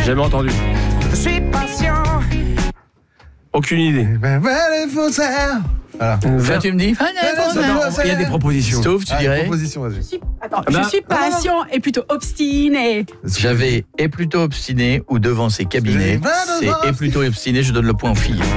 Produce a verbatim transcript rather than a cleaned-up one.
Jamais entendu. Je suis patient. Aucune idée. Ben, ben, les faussaires. Voilà. Toi, tu me dis. Il y a des propositions. Stouff, tu Ah, dirais. proposition, vas-y. Je suis, attends, Ah bah, je suis patient et plutôt obstiné. J'avais est plutôt obstiné ou devant ses cabinets. C'est est plutôt obstiné, je donne le point aux filles.